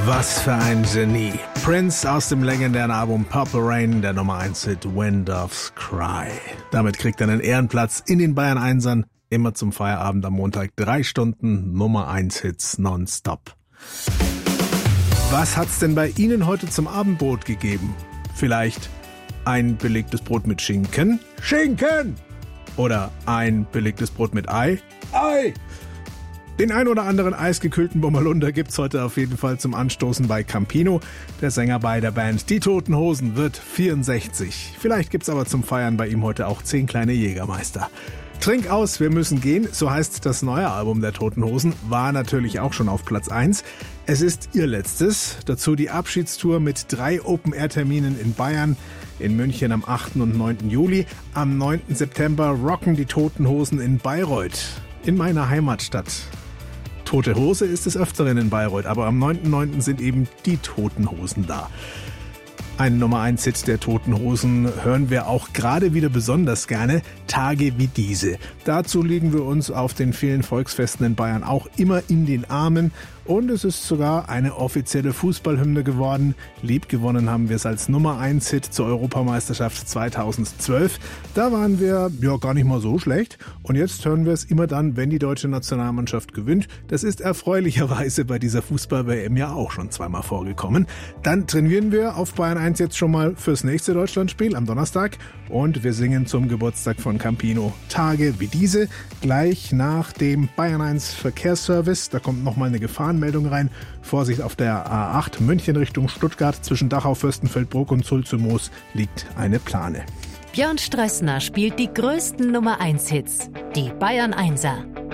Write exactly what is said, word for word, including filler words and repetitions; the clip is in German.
Was für ein Genie. Prince aus dem legendären Album Purple Rain, der Nummer eins Hit When Doves Cry. Damit kriegt er einen Ehrenplatz in den Bayern Einsern, immer zum Feierabend am Montag. Drei Stunden Nummer eins Hits nonstop. Was hat's denn bei Ihnen heute zum Abendbrot gegeben? Vielleicht ein belegtes Brot mit Schinken? Schinken! Oder ein belegtes Brot mit Ei? Ei! Den ein oder anderen eisgekühlten Bommerlunder gibt's heute auf jeden Fall zum Anstoßen bei Campino. Der Sänger bei der Band Die Toten Hosen wird vierundsechzig. Vielleicht gibt's aber zum Feiern bei ihm heute auch zehn kleine Jägermeister. Trink aus, wir müssen gehen, so heißt das neue Album der Toten Hosen, war natürlich auch schon auf Platz eins. Es ist ihr letztes, dazu die Abschiedstour mit drei Open-Air-Terminen in Bayern, in München am achten und neunten Juli. Am neunten September rocken die Toten Hosen in Bayreuth, in meiner Heimatstadt. Tote Hose ist des Öfteren in Bayreuth, aber am neunten neunten sind eben die Toten Hosen da. Ein Nummer eins Hit der Toten Hosen hören wir auch gerade wieder besonders gerne, Tage wie diese. Dazu liegen wir uns auf den vielen Volksfesten in Bayern auch immer in den Armen und es ist sogar eine offizielle Fußballhymne geworden. Liebgewonnen haben wir es als Nummer eins Hit zur Europameisterschaft zweitausendzwölf. Da waren wir ja gar nicht mal so schlecht und jetzt hören wir es immer dann, wenn die deutsche Nationalmannschaft gewinnt. Das ist erfreulicherweise bei dieser Fußball-W M ja auch schon zweimal vorgekommen. Dann trainieren wir auf Bayern eins jetzt schon mal fürs nächste Deutschlandspiel am Donnerstag und wir singen zum Geburtstag von Campino Tage wie diese. Gleich nach dem Bayern eins Verkehrsservice, da kommt nochmal eine Gefahrenmeldung rein. Vorsicht auf der A acht München Richtung Stuttgart, zwischen Dachau, Fürstenfeldbruck und Sulzmoos liegt eine Plane. Björn Strössner spielt die größten Nummer eins Hits, die Bayern Einser.